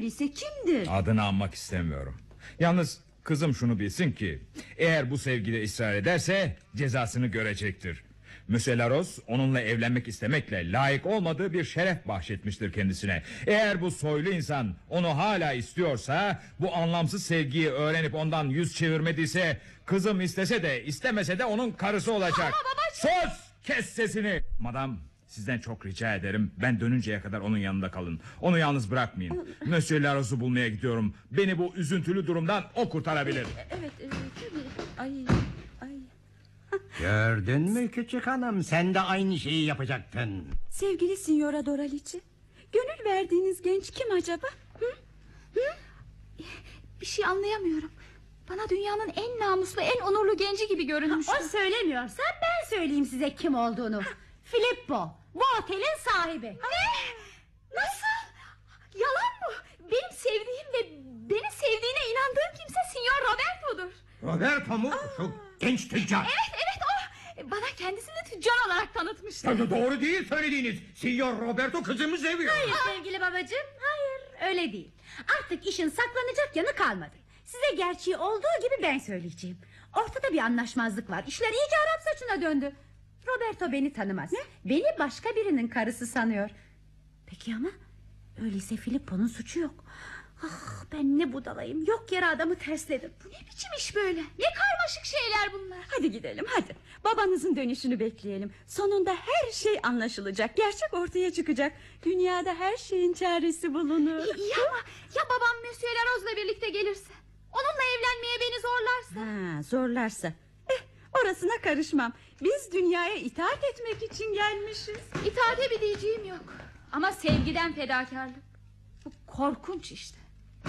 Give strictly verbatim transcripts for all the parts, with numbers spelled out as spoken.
öyleyse kimdir? Adını anmak istemiyorum. Yalnız kızım şunu bilsin ki, eğer bu sevgide ısrar ederse cezasını görecektir. Monsieur Larose onunla evlenmek istemekle layık olmadığı bir şeref bahşetmiştir kendisine. Eğer bu soylu insan onu hala istiyorsa, bu anlamsız sevgiyi öğrenip ondan yüz çevirmediyse, kızım istese de istemese de onun karısı olacak. Sus! Kes sesini! Madam, sizden çok rica ederim, ben dönünceye kadar onun yanında kalın. Onu yalnız bırakmayın. Monsieur Larose'u bulmaya gidiyorum. Beni bu üzüntülü durumdan o kurtarabilir. Evet, evet, tabii. Ay, ay. Gördün mü küçük hanım, sen de aynı şeyi yapacaktın. Sevgili Signora Doralice, gönül verdiğiniz genç kim acaba? Hı? Hı? Bir şey anlayamıyorum. Bana dünyanın en namuslu, en onurlu genci gibi görünmüştü. O söylemiyorsa ben söyleyeyim size kim olduğunu. Filippo, bu otelin sahibi. Ne? Nasıl? Yalan mı? Benim sevdiğim ve beni sevdiğine inandığım kimse Signor Roberto'dur. Roberto mu? Şu genç tüccar. Evet, evet o. Bana kendisini tüccar olarak tanıtmıştı. Doğru değil söylediğiniz. Signor Roberto kızımı seviyor. Hayır sevgili babacığım, hayır öyle değil. Artık işin saklanacak yanı kalmadı. Size gerçeği olduğu gibi ben söyleyeceğim. Ortada bir anlaşmazlık var. İşler iyice Arap saçına döndü. Roberto beni tanımaz. Ne? Beni başka birinin karısı sanıyor. Peki ama öyleyse Filippo'nun suçu yok. Ah, ben ne budalayım. Yok yere adamı tersledim. Bu ne biçim iş böyle? Ne karmaşık şeyler bunlar. Hadi gidelim, hadi. Babanızın dönüşünü bekleyelim. Sonunda her şey anlaşılacak. Gerçek ortaya çıkacak. Dünyada her şeyin çaresi bulunur. İyi, iyi ama ya babam Monsieur Larose'la birlikte gelirse? Onunla evlenmeye beni zorlarsa? Ha, zorlarsa. Eh, orasına karışmam. Biz dünyaya itaat etmek için gelmişiz. İtaate bir diyeceğim yok. Ama sevgiden fedakarlık. Bu korkunç işte.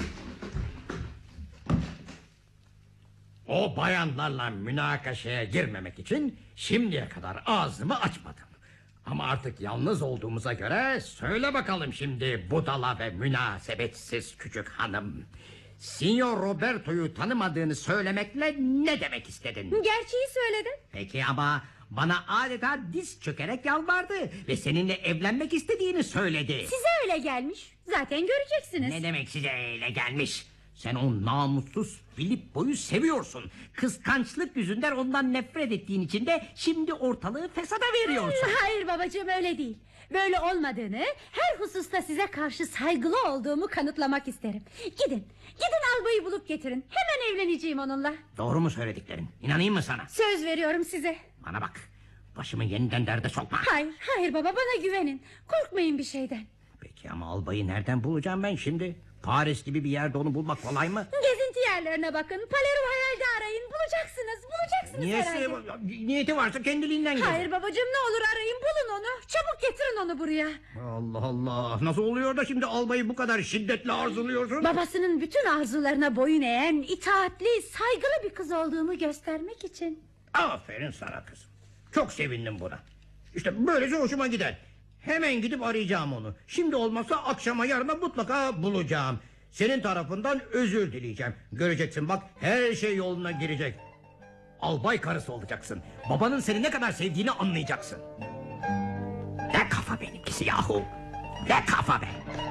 O bayanlarla münakaşaya girmemek için şimdiye kadar ağzımı açmadım. Ama artık yalnız olduğumuza göre söyle bakalım şimdi budala ve münasebetsiz küçük hanım. Signor Roberto'yu tanımadığını söylemekle ne demek istedin? Gerçeği söyledim. Peki ama bana adeta diz çökerek yalvardı ve seninle evlenmek istediğini söyledi. Size öyle gelmiş. Zaten göreceksiniz. Ne demek size öyle gelmiş? Sen o namussuz Filippo'yu seviyorsun. Kıskançlık yüzünden ondan nefret ettiğin için de şimdi ortalığı fesada veriyorsun. Hayır babacığım, öyle değil. Böyle olmadığını, her hususta size karşı saygılı olduğumu kanıtlamak isterim. Gidin, gidin albayı bulup getirin. Hemen evleneceğim onunla. Doğru mu söylediklerin? İnanayım mı sana? Söz veriyorum size. Bana bak, başımı yeniden derde sokma. Hayır, hayır baba, bana güvenin. Korkmayın bir şeyden. Peki ama albayı nereden bulacağım ben şimdi? Paris gibi bir yerde onu bulmak kolay mı? Gezinti yerlerine bakın. Palermo hayalde arayın. Bulacaksınız. Bulacaksınız Niyesi, herhalde. niyeti varsa kendiliğinden gelir. Hayır babacığım, ne olur arayın, bulun onu. Çabuk getirin onu buraya. Allah Allah, nasıl oluyor da şimdi albayı bu kadar şiddetle arzuluyorsun? Babasının bütün arzularına boyun eğen, itaatli, saygılı bir kız olduğumu göstermek için. Aferin sana kızım. Çok sevindim buna. İşte böylece hoşuma gider. Hemen gidip arayacağım onu. Şimdi olmazsa akşama yarına mutlaka bulacağım. Senin tarafından özür dileyeceğim. Göreceksin bak, her şey yoluna girecek. Albay karısı olacaksın. Babanın seni ne kadar sevdiğini anlayacaksın. Ne kafa benimkisi yahu. Ne kafa be.